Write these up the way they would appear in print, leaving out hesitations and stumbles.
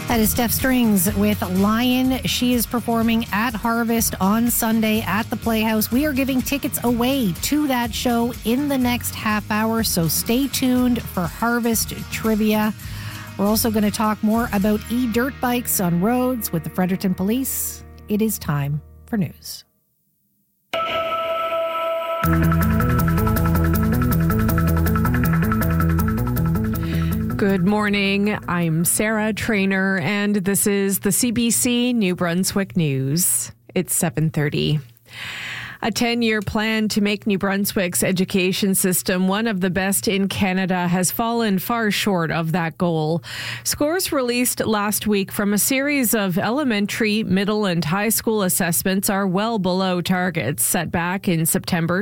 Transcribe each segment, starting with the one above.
That is Steph Strings with Lion. She is performing at Harvest on Sunday at the Playhouse. We are giving tickets away to that show in the next half hour, so stay tuned for Harvest trivia. We're also going to talk more about e-dirt bikes on roads with the Fredericton Police. It is time for news. Good morning. I'm Sarah Trainer, and this is the CBC New Brunswick News. It's 7:30. A 10-year plan to make New Brunswick's education system one of the best in Canada has fallen far short of that goal. Scores released last week from a series of elementary, middle, and high school assessments are well below targets set back in September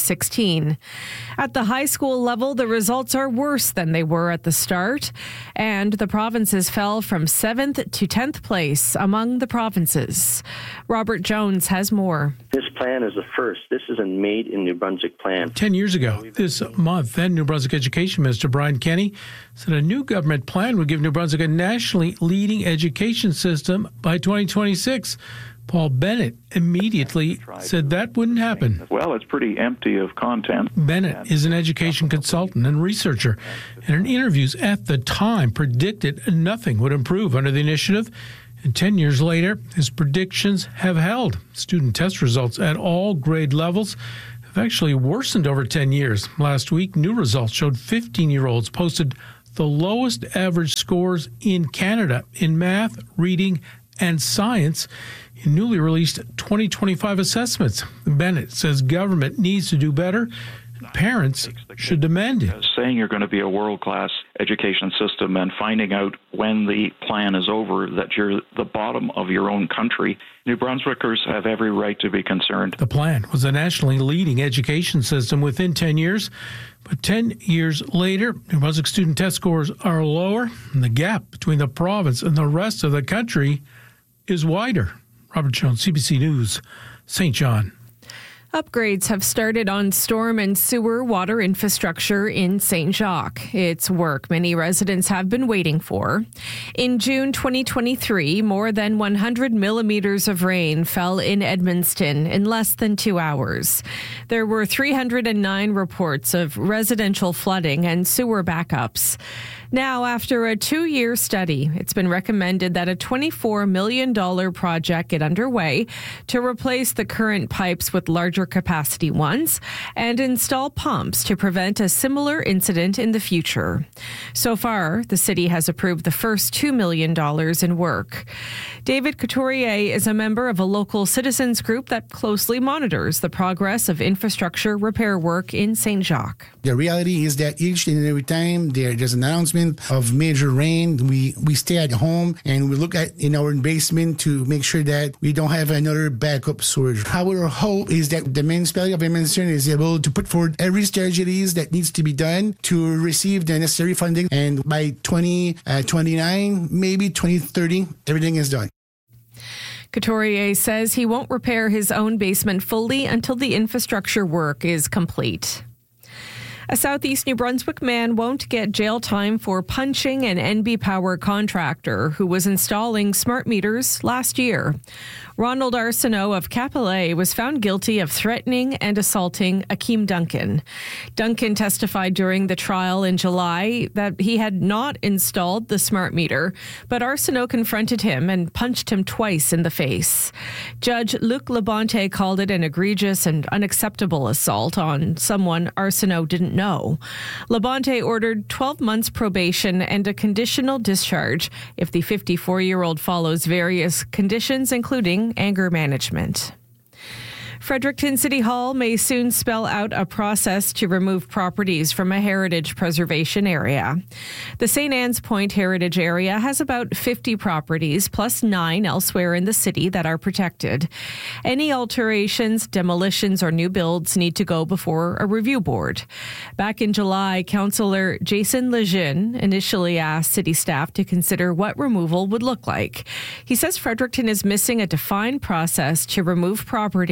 2016. At the high school level, the results are worse than they were at the start, and the provinces fell from 7th to 10th place among the provinces. Robert Jones has more. This plan is a first. This is a made in New Brunswick plan. 10 years ago this month, then New Brunswick Education Minister Brian Kenny said a new government plan would give New Brunswick a nationally leading education system by 2026. Paul Bennett immediately said that wouldn't happen. Well, it's pretty empty of content. Bennett is an education consultant and researcher, and in interviews at the time predicted nothing would improve under the initiative. And 10 years later, his predictions have held. Student test results at all grade levels have actually worsened over 10 years. Last week, new results showed 15-year-olds posted the lowest average scores in Canada in math, reading, and science in newly released 2025 assessments. Bennett says government needs to do better. Parents should demand it. Saying you're going to be a world-class education system and finding out when the plan is over that you're the bottom of your own country, New Brunswickers have every right to be concerned. The plan was a nationally leading education system within 10 years. But 10 years later, New Brunswick student test scores are lower, and the gap between the province and the rest of the country is wider. Robert Jones, CBC News, St. John. Upgrades have started on storm and sewer water infrastructure in St. Jacques. It's work many residents have been waiting for. In June 2023, more than 100 millimeters of rain fell in Edmundston in less than 2 hours. There were 309 reports of residential flooding and sewer backups. Now, after a 2-year study, it's been recommended that a $24 million project get underway to replace the current pipes with larger capacity ones and install pumps to prevent a similar incident in the future. So far, the city has approved the first $2 million in work. David Couturier is a member of a local citizens group that closely monitors the progress of infrastructure repair work in St. Jacques. The reality is that each and every time there's an announcement of major rain, we stay at home and we look at in our basement to make sure that we don't have another backup surge. Our hope is that the municipality of Edmundston is able to put forward every strategies that needs to be done to receive the necessary funding, and by 2029, maybe 2030, everything is done. Couturier says he won't repair his own basement fully until the infrastructure work is complete. A Southeast New Brunswick man won't get jail time for punching an NB Power contractor who was installing smart meters last year. Ronald Arsenault of Capillet was found guilty of threatening and assaulting Akeem Duncan. Duncan testified during the trial in July that he had not installed the smart meter, but Arsenault confronted him and punched him twice in the face. Judge Luc Labonte called it an egregious and unacceptable assault on someone Arsenault didn't know. Labonte ordered 12 months probation and a conditional discharge if the 54-year-old follows various conditions, including anger management. Fredericton City Hall may soon spell out a process to remove properties from a heritage preservation area. The St. Anne's Point Heritage Area has about 50 properties, plus 9 elsewhere in the city that are protected. Any alterations, demolitions, or new builds need to go before a review board. Back in July, Councillor Jason Lejeune initially asked city staff to consider what removal would look like. He says Fredericton is missing a defined process to remove properties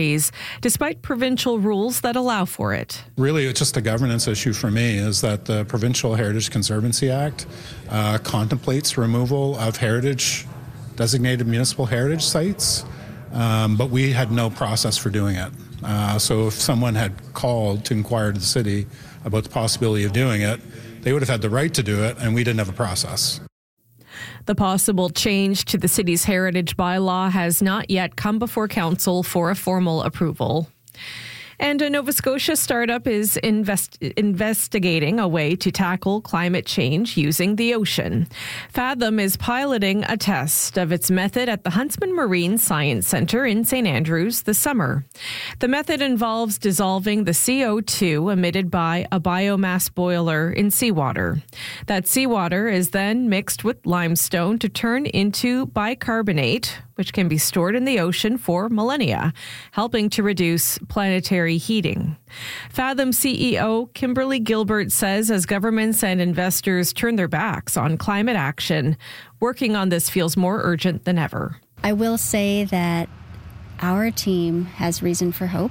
despite provincial rules that allow for it. Really, it's just a governance issue for me, is that the Provincial Heritage Conservancy Act contemplates removal of designated municipal heritage sites, but we had no process for doing it. So if someone had called to inquire to the city about the possibility of doing it, they would have had the right to do it, and we didn't have a process. The possible change to the city's heritage bylaw has not yet come before council for a formal approval. And a Nova Scotia startup is investigating a way to tackle climate change using the ocean. Fathom is piloting a test of its method at the Huntsman Marine Science Centre in St. Andrews this summer. The method involves dissolving the CO2 emitted by a biomass boiler in seawater. That seawater is then mixed with limestone to turn into bicarbonate, which can be stored in the ocean for millennia, helping to reduce planetary heating. Fathom CEO Kimberly Gilbert says as governments and investors turn their backs on climate action, working on this feels more urgent than ever. I will say that our team has reason for hope,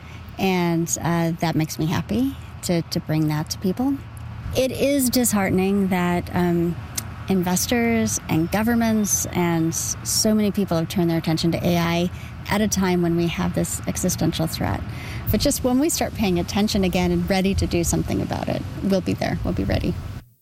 and that makes me happy to bring that to people. It is disheartening that investors and governments and so many people have turned their attention to AI at a time when we have this existential threat. But just when we start paying attention again and ready to do something about it, we'll be there. We'll be ready.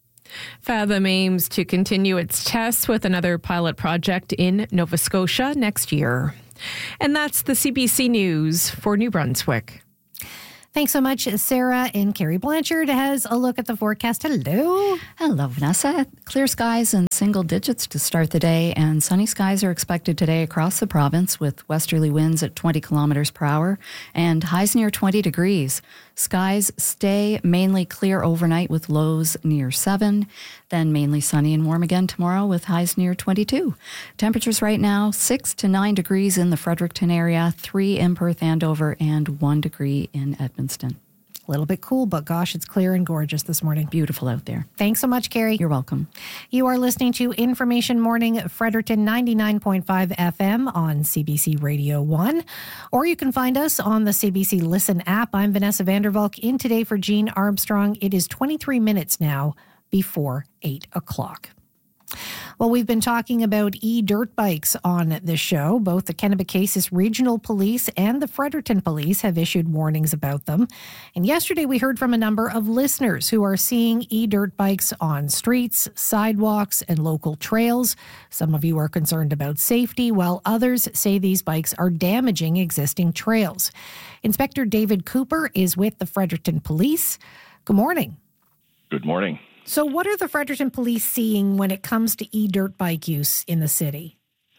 Fathom aims to continue its tests with another pilot project in Nova Scotia next year. And that's the CBC News for New Brunswick. Thanks so much, Sarah. And Carrie Blanchard has a look at the forecast. Hello. Hello, Vanessa. Clear skies in single digits to start the day, and sunny skies are expected today across the province with westerly winds at 20 kilometers per hour and highs near 20 degrees. Skies stay mainly clear overnight with lows near 7, then mainly sunny and warm again tomorrow with highs near 22. Temperatures right now 6 to 9 degrees in the Fredericton area, 3 in Perth Andover, and 1 degree in Edmundston. A little bit cool, but gosh, it's clear and gorgeous this morning. Beautiful out there. Thanks so much, Carrie. You're welcome. You are listening to Information Morning Fredericton 99.5 FM on CBC Radio 1. Or you can find us on the CBC Listen app. I'm Vanessa Vandervalk in today for Jean Armstrong. It is 23 minutes now before 8 o'clock. Well, we've been talking about e-dirt bikes on this show. Both the Kennebecasis Regional Police and the Fredericton Police have issued warnings about them. And yesterday we heard from a number of listeners who are seeing e-dirt bikes on streets, sidewalks, and local trails. Some of you are concerned about safety, while others say these bikes are damaging existing trails. Inspector David Cooper is with the Fredericton Police. Good morning. Good morning. So what are the Fredericton Police seeing when it comes to e-dirt bike use in the city?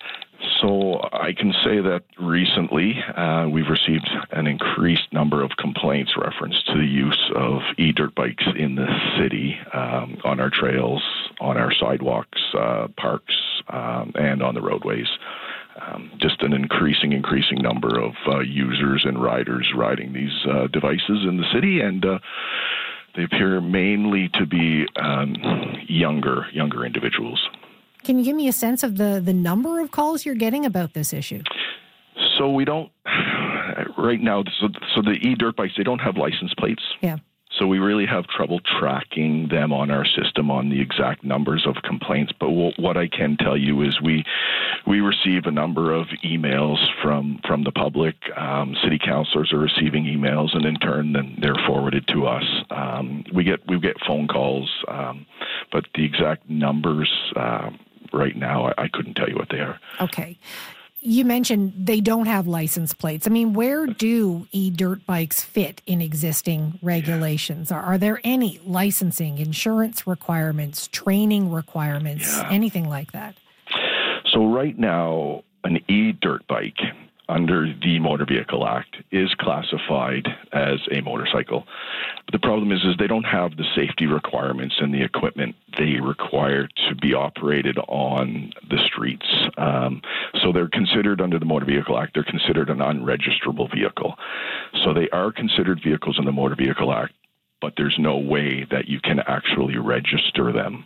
So I can say that recently we've received an increased number of complaints reference to the use of e-dirt bikes in the city, on our trails, on our sidewalks, parks, and on the roadways. Just an increasing number of users and riders riding these devices in the city, and they appear mainly to be younger individuals. Can you give me a sense of the number of calls you're getting about this issue? So we don't, right now, so the e-dirt bikes, they don't have license plates. Yeah. So we really have trouble tracking them on our system on the exact numbers of complaints. But what I can tell you is we receive a number of emails from the public. City councilors are receiving emails, and in turn, then they're forwarded to us. We get phone calls, but the exact numbers right now, I couldn't tell you what they are. Okay. You mentioned they don't have license plates. I mean, where do e-dirt bikes fit in existing regulations? Are there any licensing, insurance requirements, training requirements, anything like that? So right now, an e-dirt bike under the Motor Vehicle Act is classified as a motorcycle. But the problem is they don't have the safety requirements and the equipment they require to be operated on the streets. So they're considered under the Motor Vehicle Act, they're considered an unregisterable vehicle. So they are considered vehicles in the Motor Vehicle Act, but there's no way that you can actually register them.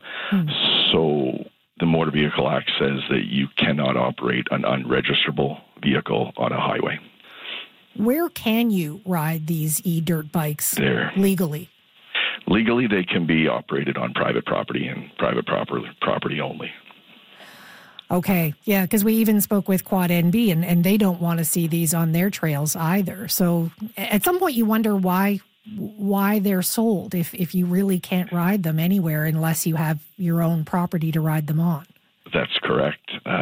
So the Motor Vehicle Act says that you cannot operate an unregisterable vehicle on a highway. Where can you ride these e-dirt bikes legally? Legally, they can be operated on private property and private property only. Okay, yeah, because we even spoke with Quad NB, and they don't want to see these on their trails either. So at some point you wonder why they're sold if you really can't ride them anywhere unless you have your own property to ride them on. That's correct.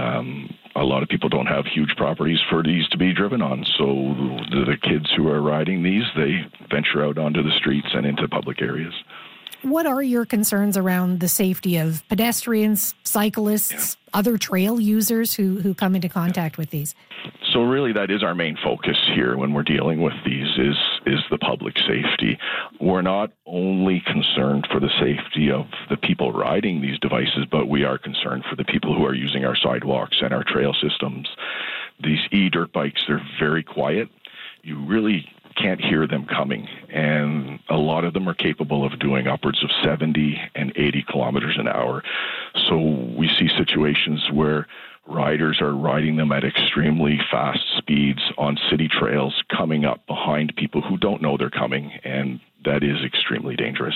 A lot of people don't have huge properties for these to be driven on, so the kids who are riding these, they venture out onto the streets and into public areas. What are your concerns around the safety of pedestrians, cyclists, other trail users who come into contact with these? So really that is our main focus here when we're dealing with these is the public safety. We're not only concerned for the safety of the people riding these devices, but we are concerned for the people who are using our sidewalks and our trail systems. These e-dirt bikes, they're very quiet. You really can't hear them coming, and a lot of them are capable of doing upwards of 70 and 80 kilometers an hour. So we see situations where riders are riding them at extremely fast speeds on city trails, coming up behind people who don't know they're coming, and that is extremely dangerous.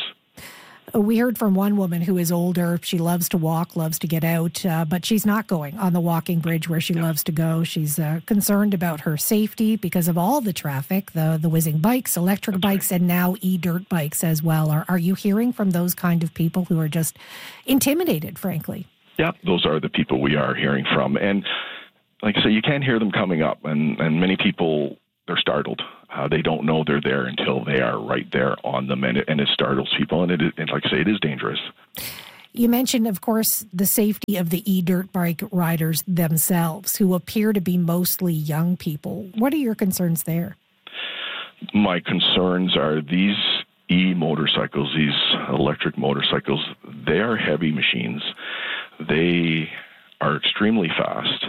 We heard from one woman who is older. She loves to walk, loves to get out, but she's not going on the walking bridge where she loves to go. She's concerned about her safety because of all the traffic, the whizzing bikes, electric bikes, and now e-dirt bikes as well. Are you hearing from those kind of people who are just intimidated, frankly? Yeah, those are the people we are hearing from. And like I say, you can't hear them coming up, and many people, they're startled. They don't know they're there until they are right there on them, and it startles people. And like I say, it is dangerous. You mentioned, of course, the safety of the e-dirt bike riders themselves, who appear to be mostly young people. What are your concerns there? My concerns are these e-motorcycles, these electric motorcycles, they are heavy machines. They are extremely fast,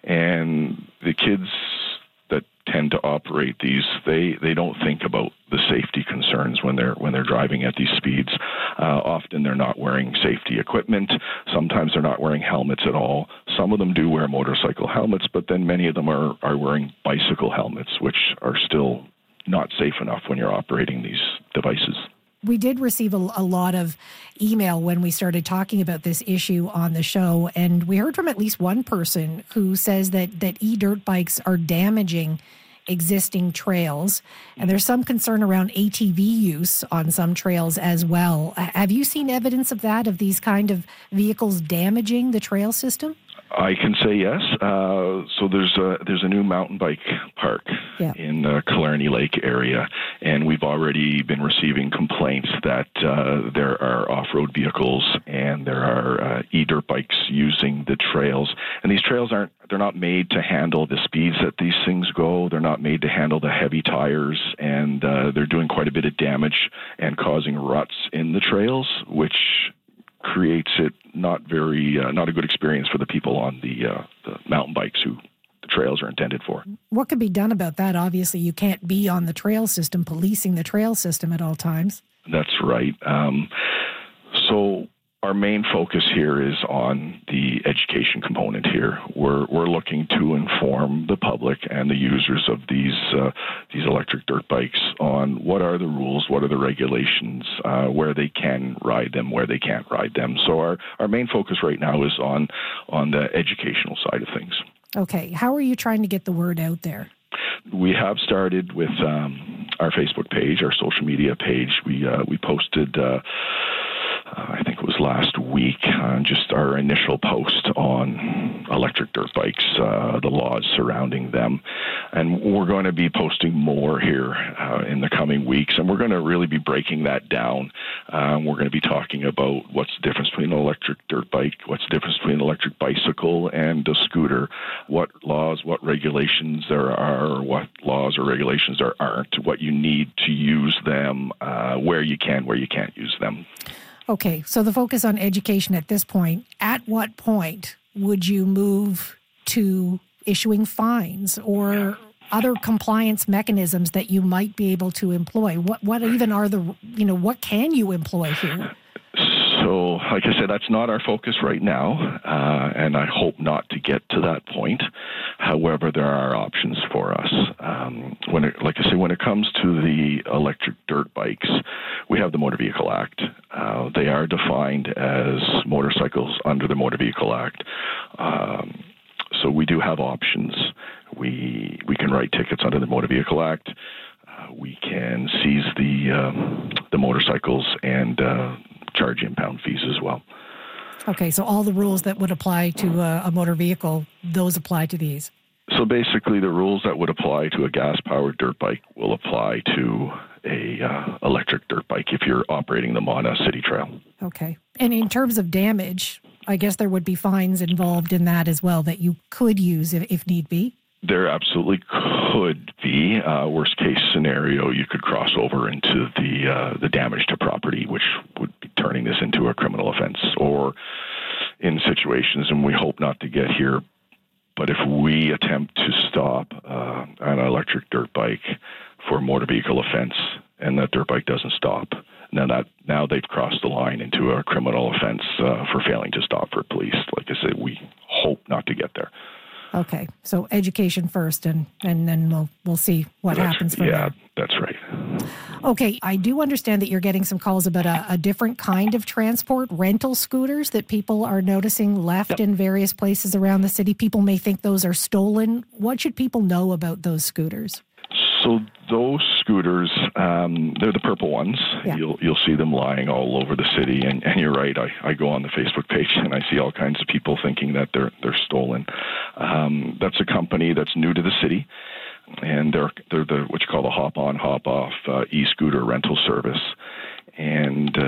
and the kids that tend to operate these, they don't think about the safety concerns when they're driving at these speeds. Often they're not wearing safety equipment. Sometimes they're not wearing helmets at all. Some of them do wear motorcycle helmets, but then many of them are wearing bicycle helmets, which are still not safe enough when you're operating these devices. We did receive a lot of email when we started talking about this issue on the show, and we heard from at least one person who says that e-dirt bikes are damaging existing trails, and there's some concern around ATV use on some trails as well. Have you seen evidence of that, of these kind of vehicles damaging the trail system? I can say yes. So there's a new mountain bike park in the Killarney Lake area, and we've already been receiving complaints that there are off-road vehicles and there are e-dirt bikes using the trails. And these trails they're not made to handle the speeds that these things go. They're not made to handle the heavy tires, and they're doing quite a bit of damage and causing ruts in the trails, which creates it not a good experience for the people on the mountain bikes who the trails are intended for. What could be done about that? Obviously, you can't be on the trail system, policing the trail system at all times. That's right. So our main focus here is on the education component here. We're looking to inform the public and the users of these electric dirt bikes on what are the rules, what are the regulations, where they can ride them, where they can't ride them. So our main focus right now is on the educational side of things. Okay. How are you trying to get the word out there? We have started with our Facebook page, our social media page. We posted I think it was last week, just our initial post on electric dirt bikes, the laws surrounding them. And we're going to be posting more here in the coming weeks, and we're going to really be breaking that down. We're going to be talking about what's the difference between an electric dirt bike, what's the difference between an electric bicycle and a scooter, what laws, what regulations there are, what laws or regulations there aren't, what you need to use them, where you can, where you can't use them. Okay, so the focus on education at this point, at what point would you move to issuing fines or other compliance mechanisms that you might be able to employ? What even are what can you employ here? So, like I said, that's not our focus right now, and I hope not to get to that point. However, there are options for us. When it comes to the electric dirt bikes, we have the Motor Vehicle Act. They are defined as motorcycles under the Motor Vehicle Act. So we do have options. We can write tickets under the Motor Vehicle Act. We can seize the motorcycles and charge impound fees as well. Okay, so all the rules that would apply to a motor vehicle, those apply to these? So basically the rules that would apply to a gas-powered dirt bike will apply to a electric dirt bike if you're operating them on a city trail. Okay. And in terms of damage, I guess there would be fines involved in that as well that you could use if need be? There absolutely could be. Worst case scenario, you could cross over into the damage to property, which would be turning this into a criminal offense, or in situations, and we hope not to get here, but if we attempt to stop an electric dirt bike for a motor vehicle offense and that dirt bike doesn't stop, now they've crossed the line into a criminal offense for failing to stop for police. Like I said, we hope not to get there. Okay, so education first, and then we'll see what happens from there. Yeah, that's right. Okay, I do understand that you're getting some calls about a different kind of transport, rental scooters that people are noticing left in various places around the city. People may think those are stolen. What should people know about those scooters? So those scooters, they're the purple ones. Yeah. You'll see them lying all over the city, and you're right. I go on the Facebook page and I see all kinds of people thinking that they're stolen. That's a company that's new to the city, and they're the what you call the hop-on, hop-off e-scooter rental service. And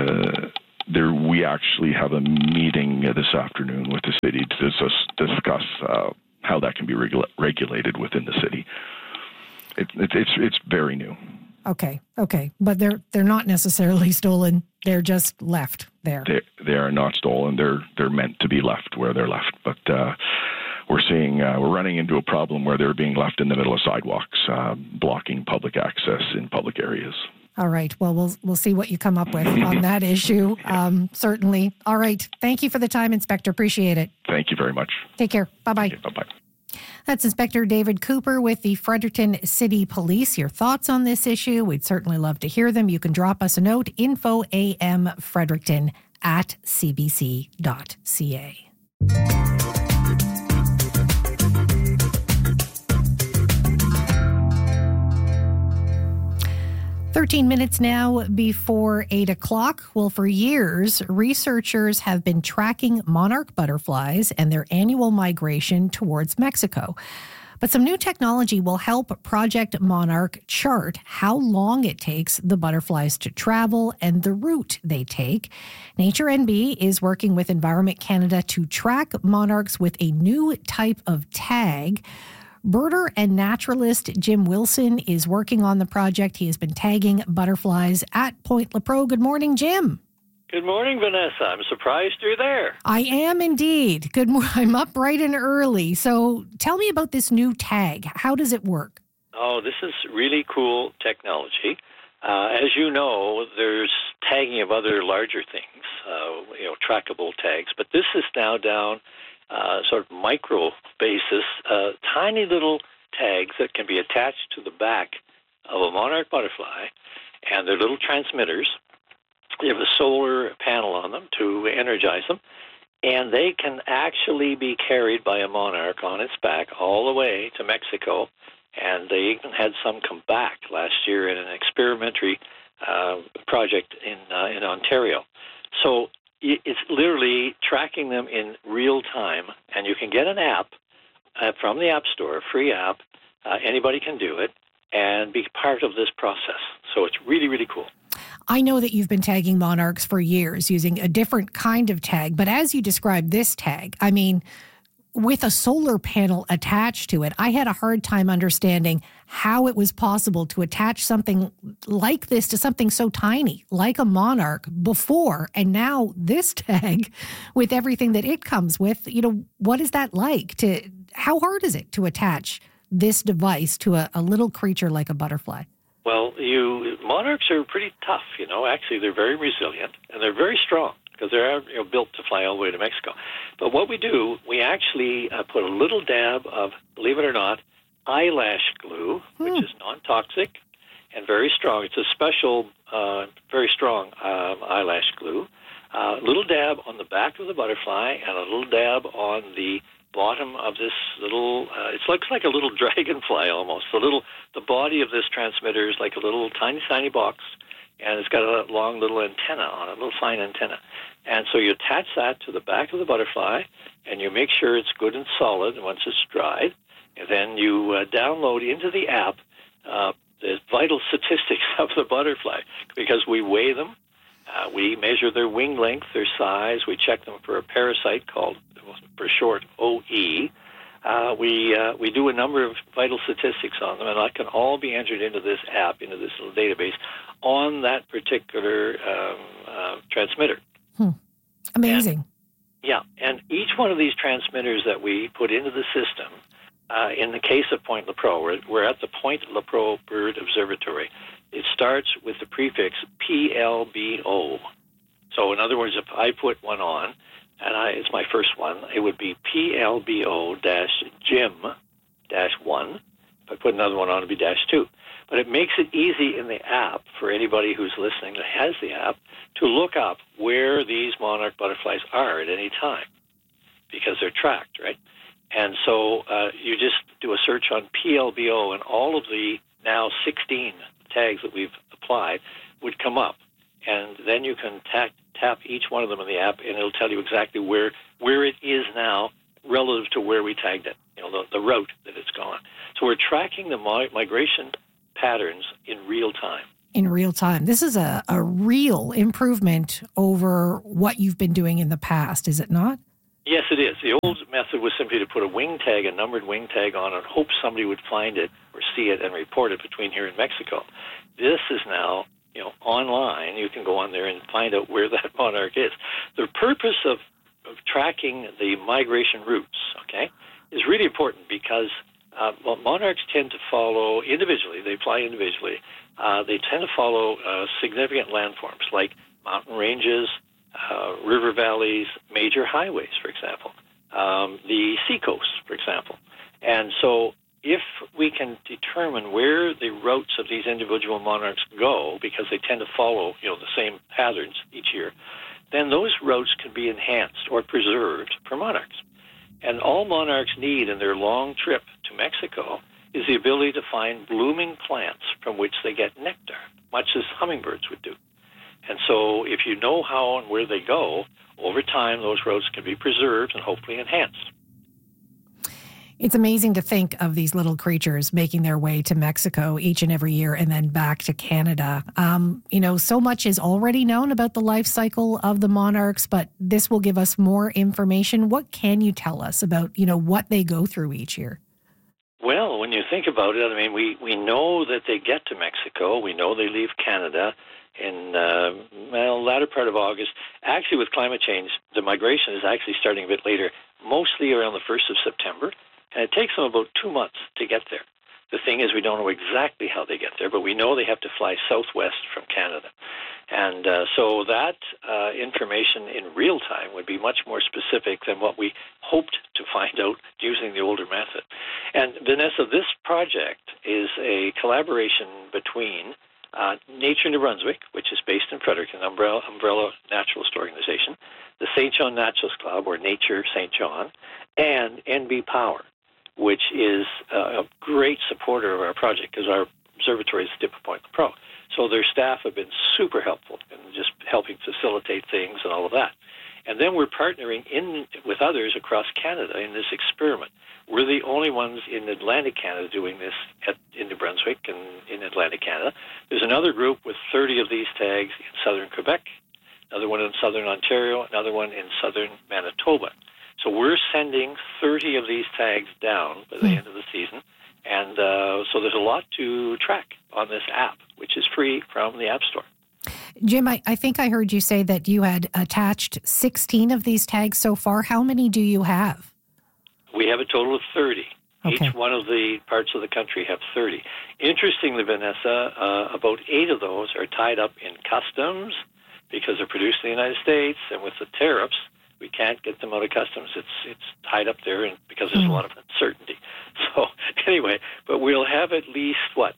we actually have a meeting this afternoon with the city to discuss how that can be regulated within the city. It's very new. Okay, but they're not necessarily stolen. They're just left there. They are not stolen. They're meant to be left where they're left. But we're running into a problem where they're being left in the middle of sidewalks, blocking public access in public areas. All right. Well, we'll see what you come up with on that issue. Certainly. All right. Thank you for the time, Inspector. Appreciate it. Thank you very much. Take care. Bye-bye. Okay, bye-bye. That's Inspector David Cooper with the Fredericton City Police. Your thoughts on this issue? We'd certainly love to hear them. You can drop us a note, infoamfredericton@cbc.ca. 13 minutes now before 8 o'clock. Well, for years, researchers have been tracking monarch butterflies and their annual migration towards Mexico. But some new technology will help Project Monarch chart how long it takes the butterflies to travel and the route they take. Nature NB is working with Environment Canada to track monarchs with a new type of tag. Birder and naturalist Jim Wilson is working on the project. He has been tagging butterflies at Point Lepreau. Good morning, Jim. Good morning, Vanessa. I'm surprised you're there. I am indeed. I'm up bright and early. So tell me about this new tag. How does it work? Oh, this is really cool technology. As you know, there's tagging of other larger things, trackable tags. But this is now down sort of micro basis, tiny little tags that can be attached to the back of a monarch butterfly, and they're little transmitters. They have a solar panel on them to energize them, and they can actually be carried by a monarch on its back all the way to Mexico, and they even had some come back last year in an experimentary project in Ontario. So it's literally tracking them in real time, and you can get an app from the App Store, a free app. Anybody can do it and be part of this process. So it's really, really cool. I know that you've been tagging monarchs for years using a different kind of tag, but as you described this tag, I mean, with a solar panel attached to it, I had a hard time understanding how it was possible to attach something like this to something so tiny, like a monarch, before. And now this tag, with everything that it comes with, what is that like? How hard is it to attach this device to a little creature like a butterfly? Well, monarchs are pretty tough, Actually, they're very resilient, and they're very strong. because they're built to fly all the way to Mexico. But what we do, we actually put a little dab of, believe it or not, eyelash glue, which is non-toxic and very strong. It's a special, very strong eyelash glue. A little dab on the back of the butterfly and a little dab on the bottom of this little, it looks like a little dragonfly almost. The body of this transmitter is like a little tiny box, and it's got a long little antenna on it, a little fine antenna. And so you attach that to the back of the butterfly, and you make sure it's good and solid once it's dried. And then you download into the app the vital statistics of the butterfly, because we weigh them, we measure their wing length, their size, we check them for a parasite called, for short, OE. We do a number of vital statistics on them, and that can all be entered into this app, into this little database, on that particular transmitter. Amazing. And each one of these transmitters that we put into the system, in the case of Point Lepreau, we're at the Point Lepreau Bird Observatory. It starts with the prefix PLBO. So in other words, if I put one on, and it's my first one, it would be PLBO-Jim-1. If I put another one on, it would be -2. But it makes it easy in the app for anybody who's listening that has the app to look up where these monarch butterflies are at any time, because they're tracked, right? And so you just do a search on PLBO, and all of the now 16 tags that we've applied would come up. And then you can tap each one of them in the app, and it'll tell you exactly where it is now relative to where we tagged it, the route that it's gone. So we're tracking the migration patterns in real time. In real time. This is a real improvement over what you've been doing in the past, is it not? Yes, it is. The old method was simply to put a wing tag, a numbered wing tag on, and hope somebody would find it or see it and report it between here and Mexico. This is now, online. You can go on there and find out where that monarch is. The purpose of tracking the migration routes, is really important because monarchs tend to follow individually. They fly individually. They tend to follow significant landforms like mountain ranges, river valleys, major highways, for example, the seacoast, for example. And so if we can determine where the routes of these individual monarchs go, because they tend to follow, the same patterns each year, then those routes can be enhanced or preserved for monarchs. And all monarchs need in their long trip to Mexico is the ability to find blooming plants from which they get nectar, much as hummingbirds would do. And so if you know how and where they go, over time those routes can be preserved and hopefully enhanced. It's amazing to think of these little creatures making their way to Mexico each and every year and then back to Canada. So much is already known about the life cycle of the monarchs, but this will give us more information. What can you tell us about, what they go through each year? Well, when you think about it, we know that they get to Mexico. We know they leave Canada in latter part of August. Actually, with climate change, the migration is actually starting a bit later, mostly around the 1st of September. And it takes them about 2 months to get there. The thing is, we don't know exactly how they get there, but we know they have to fly southwest from Canada. And so that information in real time would be much more specific than what we hoped to find out using the older method. And Vanessa, this project is a collaboration between Nature New Brunswick, which is based in Fredericton, Umbrella Naturalist Organization, the St. John Naturalist Club, or Nature St. John, and NB Power, which is a great supporter of our project because our observatory is the tip of Point Lepreau. So their staff have been super helpful in just helping facilitate things and all of that. And then we're partnering with others across Canada in this experiment. We're the only ones in Atlantic Canada doing this in New Brunswick and in Atlantic Canada. There's another group with 30 of these tags in southern Quebec, another one in southern Ontario, another one in southern Manitoba. So we're sending 30 of these tags down by the end of the season. And so there's a lot to track on this app, which is free from the App Store. Jim, I think I heard you say that you had attached 16 of these tags so far. How many do you have? We have a total of 30. Okay. Each one of the parts of the country have 30. Interestingly, Vanessa, about 8 of those are tied up in customs because they're produced in the United States, and with the tariffs, we can't get them out of customs. It's tied up there, and because there's a lot of uncertainty. So anyway, but we'll have at least,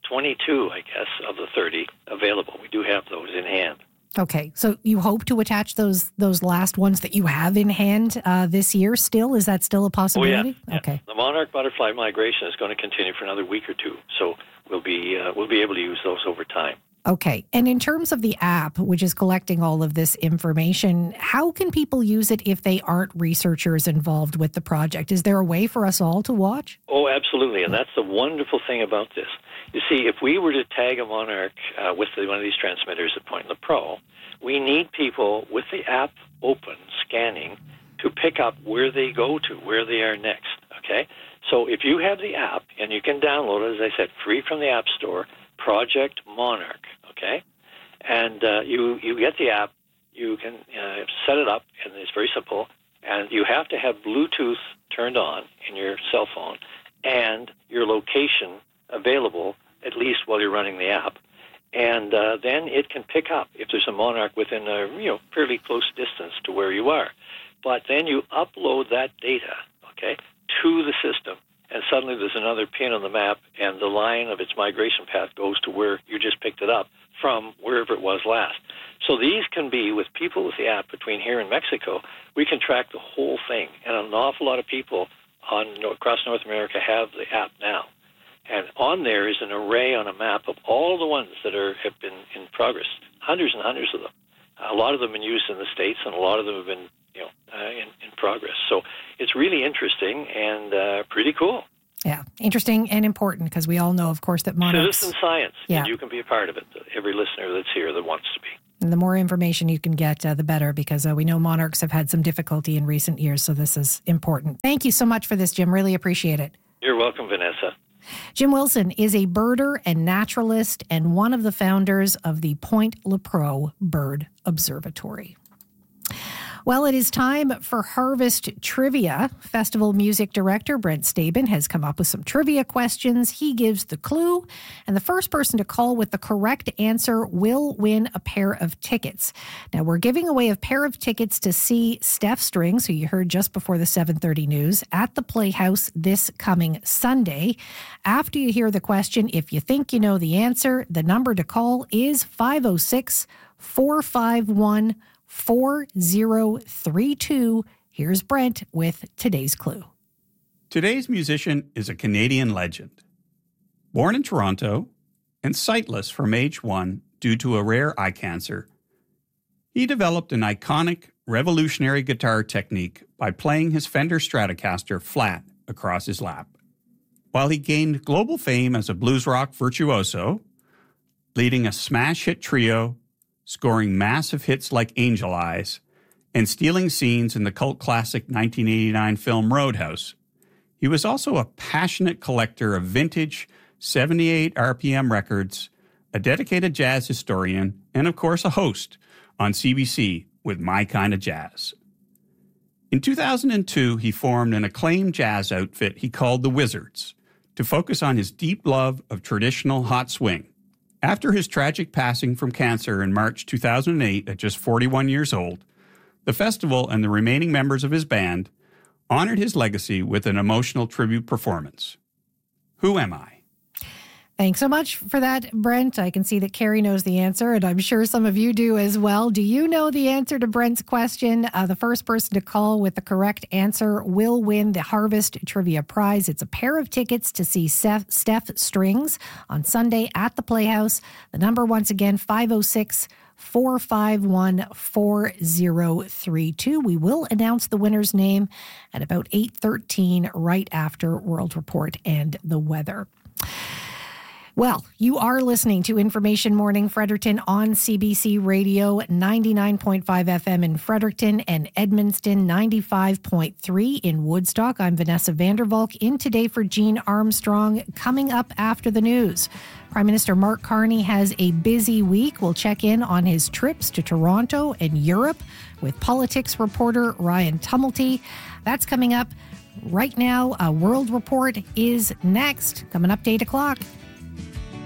22, I guess, of the 30 available. We do have those in hand. Okay, so you hope to attach those last ones that you have in hand this year still? Is that still a possibility? Oh, yeah. Okay. The monarch butterfly migration is going to continue for another week or two, so we'll be able to use those over time. Okay, and in terms of the app, which is collecting all of this information, how can people use it if they aren't researchers involved with the project? Is there a way for us all to watch? Oh, absolutely, and that's the wonderful thing about this. You see, if we were to tag a monarch with one of these transmitters at Point Lepreau, we need people with the app open, scanning, to pick up where they go to, where they are next, okay? So if you have the app, and you can download it, as I said, free from the App Store, Project Monarch, okay? And you get the app, you can set it up, and it's very simple, and you have to have Bluetooth turned on in your cell phone and your location available, at least while you're running the app. And then it can pick up if there's a monarch within a fairly close distance to where you are. But then you upload that data, okay, to the system, and suddenly there's another pin on the map, and the line of its migration path goes to where you just picked it up from wherever it was last. So these can be, with people with the app between here and Mexico, we can track the whole thing. And an awful lot of people across North America have the app now. And on there is an array on a map of all the ones that have been in progress, hundreds and hundreds of them. A lot of them have been used in the States, and a lot of them have been in progress. So it's really interesting and pretty cool. Yeah, interesting and important, because we all know, of course, that monarchs... Citizen science, and you can be a part of it, every listener that's here that wants to be. And the more information you can get, the better, because we know monarchs have had some difficulty in recent years, so this is important. Thank you so much for this, Jim. Really appreciate it. You're welcome, Vanessa. Jim Wilson is a birder and naturalist and one of the founders of the Point Lepreau Bird Observatory. Well, it is time for Harvest Trivia. Festival music director Brent Staben has come up with some trivia questions. He gives the clue, and the first person to call with the correct answer will win a pair of tickets. Now, we're giving away a pair of tickets to see Steph Strings, who you heard just before the 7:30 news, at the Playhouse this coming Sunday. After you hear the question, if you think you know the answer, the number to call is 506-451-4032. Here's Brent with today's clue. Today's musician is a Canadian legend. Born in Toronto and sightless from age 1 due to a rare eye cancer, he developed an iconic, revolutionary guitar technique by playing his Fender Stratocaster flat across his lap. While he gained global fame as a blues rock virtuoso, leading a smash hit trio, scoring massive hits like Angel Eyes, and stealing scenes in the cult classic 1989 film Roadhouse, he was also a passionate collector of vintage 78 RPM records, a dedicated jazz historian, and of course a host on CBC with My Kind of Jazz. In 2002, he formed an acclaimed jazz outfit he called the Wizards to focus on his deep love of traditional hot swing. After his tragic passing from cancer in March 2008 at just 41 years old, the festival and the remaining members of his band honored his legacy with an emotional tribute performance. Who am I? Thanks so much for that, Brent. I can see that Carrie knows the answer, and I'm sure some of you do as well. Do you know the answer to Brent's question? The first person to call with the correct answer will win the Harvest Trivia Prize. It's a pair of tickets to see Steph Strings on Sunday at the Playhouse. The number, once again, 506-451-4032. We will announce the winner's name at about 8:13, right after World Report and the weather. Well, you are listening to Information Morning Fredericton on CBC Radio, 99.5 FM in Fredericton and Edmundston, 95.3 in Woodstock. I'm Vanessa Vandervalk, in today for Jean Armstrong. Coming up after the news, Prime Minister Mark Carney has a busy week. We'll check in on his trips to Toronto and Europe with politics reporter Ryan Tumulty. That's coming up right now. A World Report is next, coming up at 8 o'clock.